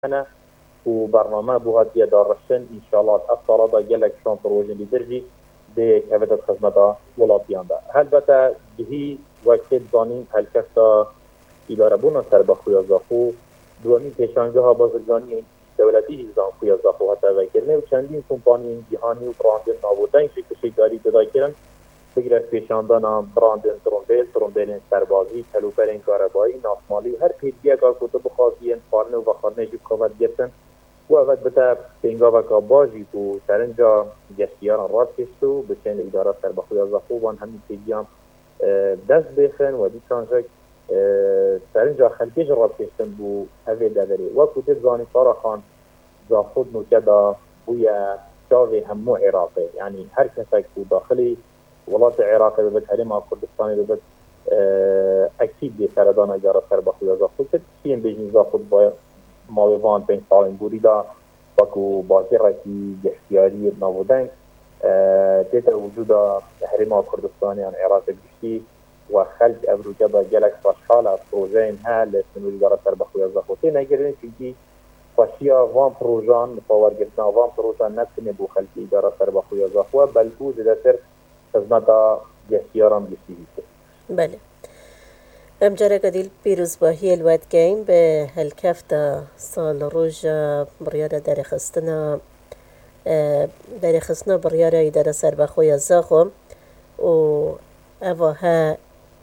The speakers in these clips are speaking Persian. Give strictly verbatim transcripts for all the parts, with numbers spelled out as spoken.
أنا وبرنامج بوهاتي دارشن إن شاء الله أفضل هذا جلك شون بروجين لدرجي ده كفتة خدمة ولاتيان ده هل بتا جهي وقت زانين هل كفتا إدارة بونا سرب خويا زاخو دوامي پیشانگاه بازرگانی دولتی زان خویا زاخو حتی وکرنه و چندین کمپانی جهانی و براندن نابودن شکشگاری داده کرن فکر از پیشاندان براندن ترومبیل ترومبیلین سربازی کلوپرین کاربایی نافمالی و هر پیدگی اگر کتا بخوازی انفارنه و بخارنه جو کامت گرتن و اول بتا پینگا وکا بازی تو سرنجا گشتیاران راد کشتو بچین اداره سرب خویا زاخو وان همین پیدگیان دست بخن و دیسانجک سرنجا خلقی جراب کشتن بو اوه دادری و کتب زانی سارا خان زا خود نوکدا بویا شاوی همو عراقی یعنی هر کسک بو داخلی ولات عراقی ببت حریم کردستانی ببت اکید دی سردان اجاره سر بخویا زا خود کت چیم بیجنی زا خود با ماویوان پین سالین بوری دا باکو باقی رکی گشتیاری نابودنگ تیتا وجودا حریم کردستانی عن عراقی بشتی و خلق ابروجا با جلک فاشحالا پروژین ها لسنوری دارا سر بخویا زخوتی نگرین چونکی فاشیا وان پروژان پاورگرتنا وان پروژان نتنه بو خلقی دارا سر بخویا زخوه بلکو زده سر خدمتا گشتیاران بسی بیشه. بله. امجاره قدیل پیروز باهی الواد گیم به هلکفت سال روژ بریاره در خستنا در خستنا بریاره دارا سر بخویا زخو و اوها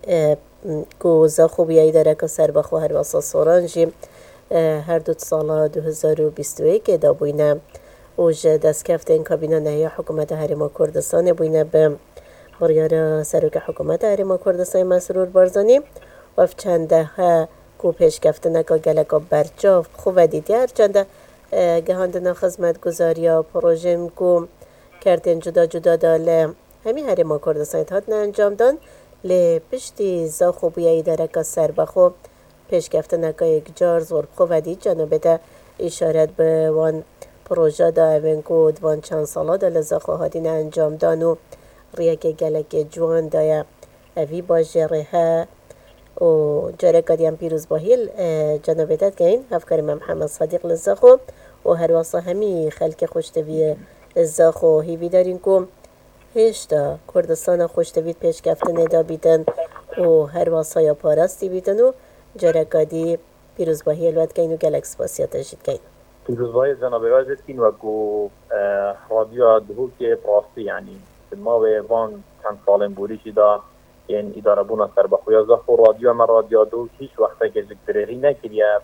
کو زاخو بیایی داره که سر بخو هر واسه سورانجی هر دو سال دو هزار و بیست و یک دا بوینه اوج دست کفت این کابینه نهی حکومت حریم کردستان بوینه به بریار سروک حکومت حریم کردستان مسرور بارزانی و چنده ها کو پیش کفته نکا گلکا برچاف خوب دیدی هر چنده گهاندنا خدمت گذاریا پروژم کو کردن جدا جدا داله همین حریم کردستان هات نه انجام دان لی پشتی زاخو بیایی درکا سر بخو پیش گفته نکا یک جار زور بخو ودی جانبه ده اشارت به وان پروژه دا اوین کود وان چند سالا دا لزاخو هادین انجام دانو ریاک گلک جوان دایا اوی با جره ها و جاره کدیم پیروز باهیل جانبه ده گین هفکاری محمد صادق لزاخو و هر واسه همی خلک خوشتوی زاخو هیوی دارین کم هشتا کردستان خوشتوید پیش کفته ندا بیدن و هر واسایا پارستی بیدن و جرکادی پیروزباهی الواد گین و گلکس باسیات اجید گین پیروزباهی جنابه وزد کین و گو رادیو دهو که پراستی یعنی ما و وان چند سالن بوریشی دا این اداره بونا سر بخویا زخو رادیو ما رادیو دهو هیچ وقتا که ذکرهی نکریه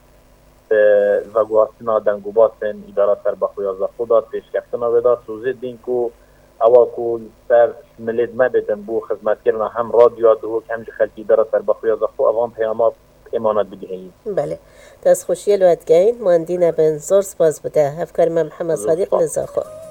و گوهستنا دنگو باسن اداره سر بخویا زخو داد پیش کفته نویده سوزید دین که اول کو سر ملید ما بدن بو خدمت کردن هم رادیو دو هم خلکی داره سر بخویا زخو اوان پیامات امانت بدهیم. بله. دست خوشی الواد گین ماندین بن زور سپاس بده. هفکر من محمد صادق لزاخو.